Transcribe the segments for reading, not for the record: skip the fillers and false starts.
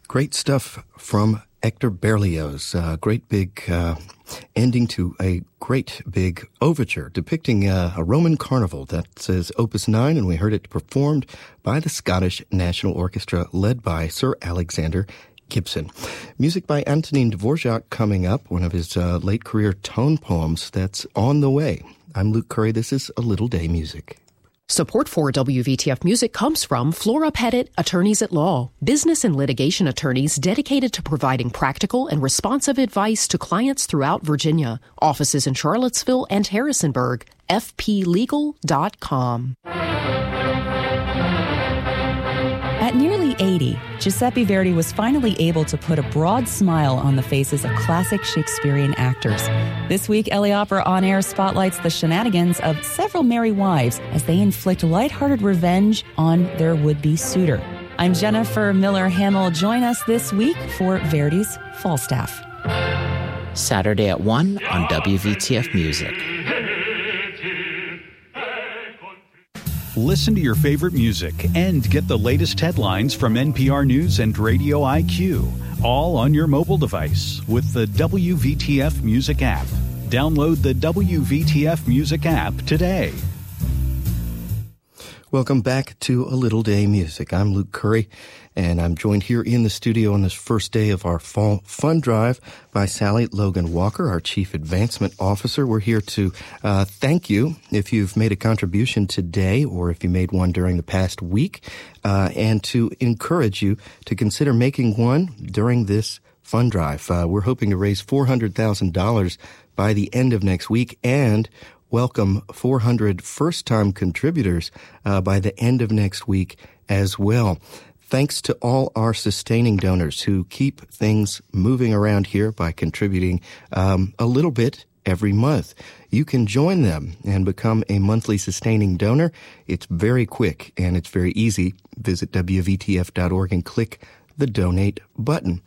Great stuff from Hector Berlioz. Great big ending to a great big overture depicting a Roman carnival. That says Opus 9, and we heard it performed by the Scottish National Orchestra led by Sir Alexander Gibson. Music by Antonin Dvorak coming up, one of his late career tone poems that's on the way. I'm Luke Curry. This is A Little Day Music. Support for WVTF Music comes from Flora Pettit, Attorneys at Law, business and litigation attorneys dedicated to providing practical and responsive advice to clients throughout Virginia. Offices in Charlottesville and Harrisonburg. fplegal.com. At nearly 80, Giuseppe Verdi was finally able to put a broad smile on the faces of classic Shakespearean actors. This week, LA Opera On Air spotlights the shenanigans of several merry wives as they inflict lighthearted revenge on their would-be suitor. I'm Jennifer Miller-Hamill. Join us this week for Verdi's Falstaff. Saturday at 1 on WVTF Music. Listen to your favorite music and get the latest headlines from NPR News and Radio IQ, all on your mobile device with the WVTF Music app. Download the WVTF Music app today. Welcome back to A Little Day Music. I'm Luke Curry, and I'm joined here in the studio on this first day of our Fall Fund Drive by Sally Logan Walker, our Chief Advancement Officer. We're here to thank you if you've made a contribution today or if you made one during the past week, and to encourage you to consider making one during this fund drive. We're hoping to raise $400,000 by the end of next week and welcome 400 first-time contributors by the end of next week as well. Thanks to all our sustaining donors who keep things moving around here by contributing a little bit every month. You can join them and become a monthly sustaining donor. It's very quick and it's very easy. Visit WVTF.org and click the Donate button.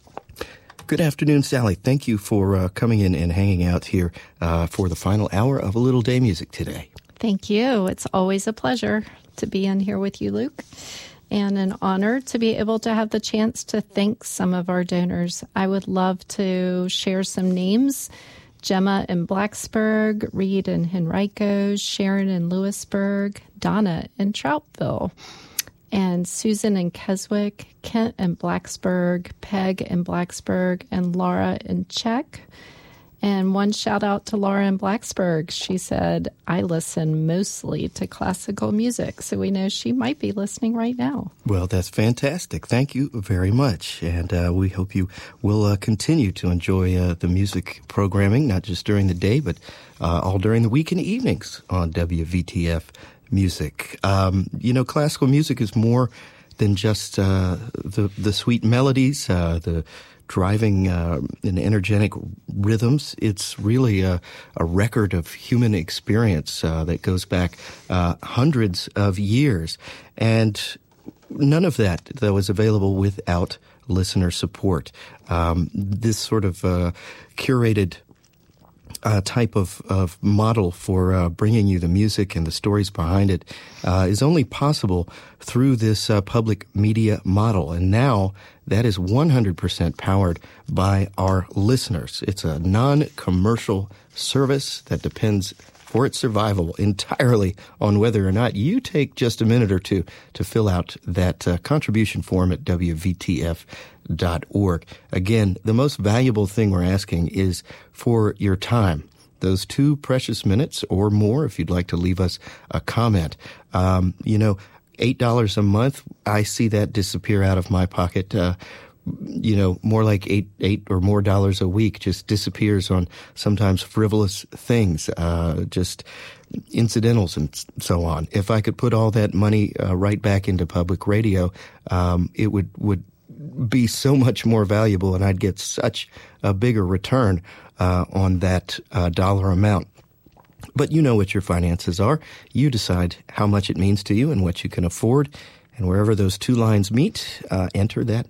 Good afternoon, Sally. Thank you for coming in and hanging out here for the final hour of A Little Day Music today. Thank you. It's always a pleasure to be in here with you, Luke, and an honor to be able to have the chance to thank some of our donors. I would love to share some names. Gemma in Blacksburg, Reed in Henrico, Sharon in Lewisburg, Donna in Troutville, and Susan in Keswick, Kent in Blacksburg, Peg in Blacksburg, and Laura in Czech. And one shout out to Laura in Blacksburg. She said, I listen mostly to classical music. So we know she might be listening right now. Well, that's fantastic. Thank you very much. And we hope you will continue to enjoy the music programming, not just during the day, but all during the week and evenings on WVTF Music. Classical music is more than just the sweet melodies, the driving and energetic rhythms. It's really a record of human experience that goes back hundreds of years. And none of that, though, is available without listener support. This sort of curated type of model for bringing you the music and the stories behind it is only possible through this public media model. And now that is 100% powered by our listeners. It's a non-commercial service that depends for its survival entirely on whether or not you take just a minute or two to fill out that contribution form at WVTF.org. Again, the most valuable thing we're asking is for your time. Those 2 precious minutes or more, if you'd like to leave us a comment. $8 a month, I see that disappear out of my pocket. More like $8 or more a week just disappears on sometimes frivolous things, just incidentals and so on. If I could put all that money right back into public radio, it would be so much more valuable, and I'd get such a bigger return on that dollar amount. But you know what your finances are. You decide how much it means to you and what you can afford. And wherever those 2 lines meet, enter that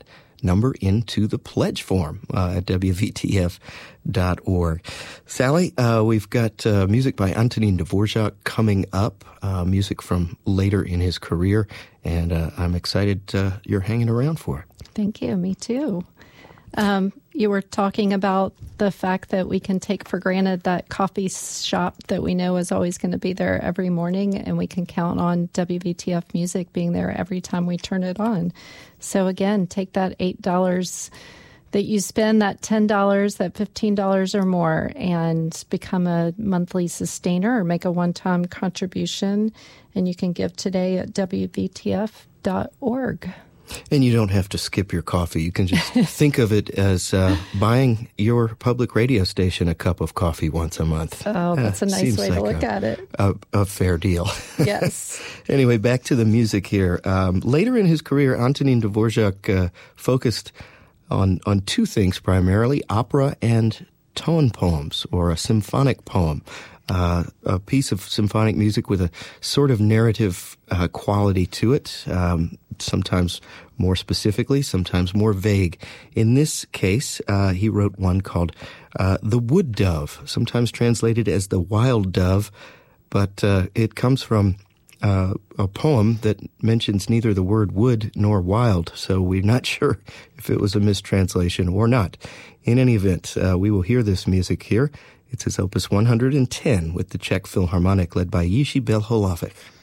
number into the pledge form at WVTF.org. Sally, we've got music by Antonín Dvorak coming up, music from later in his career, and I'm excited you're hanging around for it. Thank you. Me too. You were talking about the fact that we can take for granted that coffee shop that we know is always going to be there every morning, and we can count on WVTF music being there every time we turn it on. So again, take that $8 that you spend, that $10, that $15 or more, and become a monthly sustainer or make a one-time contribution. And you can give today at WVTF.org. And you don't have to skip your coffee. You can just think of it as buying your public radio station a cup of coffee once a month. Oh, that's a nice way to look at it. A fair deal. Yes. Anyway, back to the music here. Later in his career, Antonín Dvorak focused on two things primarily, opera and tone poems, or a symphonic poem. A piece of symphonic music with a sort of narrative quality to it, sometimes more specifically, sometimes more vague. In this case, he wrote one called The Wood Dove, sometimes translated as The Wild Dove, but it comes from a poem that mentions neither the word wood nor wild, so we're not sure if it was a mistranslation or not. In any event, we will hear this music here. It's his opus 110 with the Czech Philharmonic led by Jiří Bělohlavek.